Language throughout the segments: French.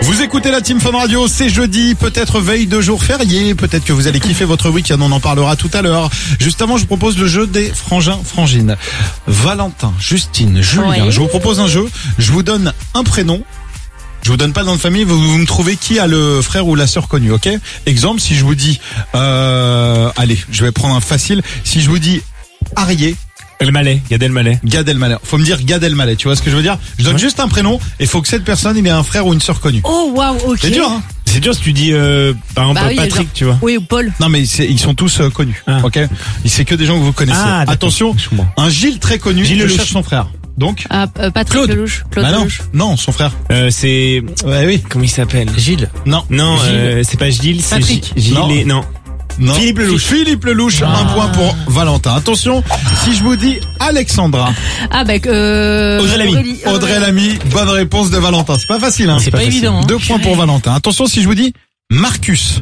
Vous écoutez la Team Fun Radio, c'est jeudi, peut-être veille de jour férié, peut-être que vous allez kiffer votre week-end, on en parlera tout à l'heure. Juste avant, je vous propose le jeu des frangins, frangines. Valentin, Justine, Julien, Oui. je vous propose un jeu, je vous donne un prénom. Je vous donne pas le nom de famille, vous me trouvez qui a le frère ou la sœur connue, ok? Exemple, si je vous dis, allez, je vais prendre un facile. Si je vous dis Arié, Elmaleh, Gad Elmaleh. Gad Elmaleh. Faut me dire Gad Elmaleh, tu vois ce que je veux dire? Je donne juste un prénom et faut que cette personne, il ait un frère ou une sœur connue. Oh waouh, ok. C'est dur, hein? C'est dur si tu dis, par exemple, Bah oui, Patrick, genre- tu vois. Oui, ou Paul. Non, mais ils sont tous connus, Ah. ok? C'est que des gens que vous connaissez. Ah, d'accord. Attention, Je comprends. un Gilles très connu, Gilles je Lelouch. cherche son frère. Donc? Ah, Patrick Claude. Lelouch. Claude Bah non, Lelouch. non, son frère. C'est, Ouais, oui. comment il s'appelle? Gilles. Non. Non, Gilles. c'est pas Gilles, c'est Patrick. Gilles Non. et, non. Non. Philippe Lelouch. Philippe Lelouch, un point pour Valentin. Attention, si je vous dis Alexandra, Ah, bah, Audrey Lamy. Audrey Lamy, bonne réponse de Valentin. C'est pas facile, hein? C'est pas évident. Hein. 2 points pour Valentin. Attention, si je vous dis Marcus,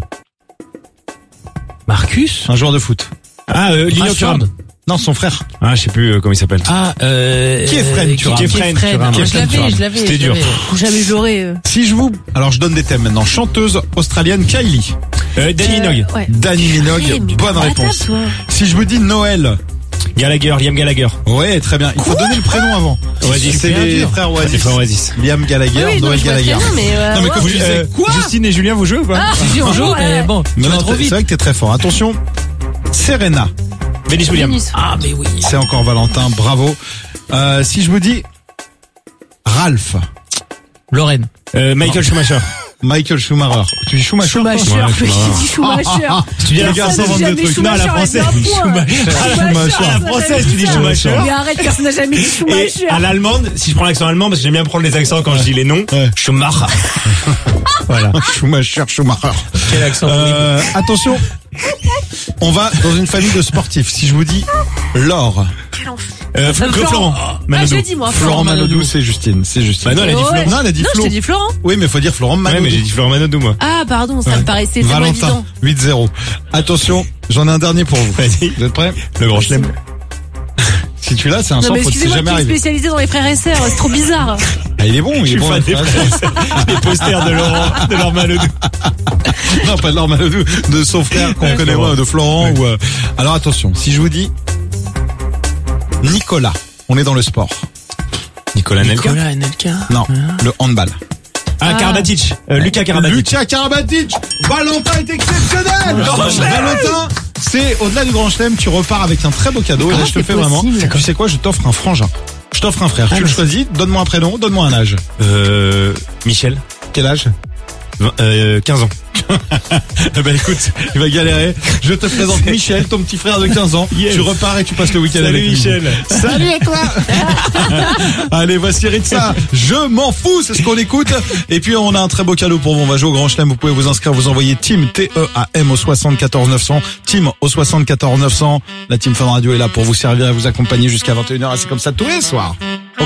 Marcus. un joueur de foot. Ah, Lilian Rashford. Thuram. Non, son frère. Ah, je sais plus comment il s'appelle. Ah, Kefren Thuram. Kefren Thuram. Thuram. Je l'avais. C'était dur. Jamais je l'aurais. Si je vous, alors je donne des thèmes maintenant. Chanteuse australienne Kylie, Danny Minogue. Ouais. Danny Minogue, Mais bonne t'as réponse. toi. Si je vous dis Noël, Gallagher, Liam Gallagher. ouais, très bien. Il faut donner le prénom avant. Oasis. C'est les frères Les Oasis. frères Oasis. Liam Gallagher, Oui, non, Noël je vois Gallagher. très bien, mais, Non, mais comme ouais. je disais, quoi? Justine et Julien, vous jouez ou pas? Ah, Si, on joue, ouais. mais bon, tu Non, vas non, trop c'est vite. vrai que t'es très fort. Attention, Serena, Venus Williams. Venus. Ah, mais oui. c'est encore Valentin, bravo. Si je vous dis Ralph, Lorraine. Michael Schumacher. Michael Schumacher. Tu dis Schumacher? Schumacher. Ouais, Je Schumacher. dis Schumacher. Tu dis à la Personne garçon, n'a 22 jamais trucs. Non, à la Schumacher, française. elle met un point. Schumacher. À la française, tu dis ça. Schumacher. Mais arrête, personne n'a jamais dit Et Schumacher. à l'allemande, si je prends l'accent allemand, parce que j'aime bien prendre les accents quand je dis les noms, Ouais. Schumacher. Voilà. Schumacher. Quel accent. Attention, on va dans une famille de sportifs. Si je vous dis Laure, Claude Florent. Ah, Manodou. j'ai dit moi. Florent Manodou, c'est Justine. Bah non, elle a dit Ouais. Florent. Non, elle a dit Non, je Flo. t'ai dit Florent. Oui, mais faut dire Florent Ouais, Manodou. mais j'ai dit Florent Manodou, moi. Ah, pardon, ça me paraissait tellement Valentin, évident. 8-0. Attention, j'en ai un dernier pour vous. Vas-y. Vous êtes prêts? Le grand chelem. Si tu l'as, c'est un Non, sans mais faute, c'est excusez-moi, jamais qui est arrivé. spécialisé dans les frères et sœurs, c'est trop bizarre. Ah, il est bon, Je il est suis bon. fan des le frère. frères. Les posters de Laurent Manodou. Non, pas de Laure Manodou, de son frère qu'on Ouais, connaît Florent. moins, de Florent Ouais. ou. Alors attention, si je vous dis Nicolas, on est dans le sport. Nicolas Nelka. Nicolas Anelka. Non, le handball. Ah, Karabatic. Lucas Karabatic. Lucas Karabatic, Valentin est exceptionnel. Valentin, c'est au-delà du grand chelem, tu repars avec un très beau cadeau. Et là, Comment je te le c'est fais vraiment. possible Tu sais quoi, je t'offre un frangin. Je t'offre un frère. Tu le choisis, donne-moi un prénom, donne-moi un âge. Michel. Quel âge? 15 ans. Eh ben écoute, il va galérer. Je te présente Michel, ton petit frère de 15 ans. Yes. Tu repars et tu passes le week-end Salut avec lui. Michel. Salut à toi. Allez, voici Ritza. Je m'en fous, c'est ce qu'on écoute. Et puis on a un très beau cadeau pour vous. On va jouer au Grand Chelem. Vous pouvez vous inscrire, vous envoyez Team T-E-A-M au 74 900. Team au 74 900. La Team Fun Radio est là pour vous servir et vous accompagner jusqu'à 21h. Et c'est comme ça tous les soirs.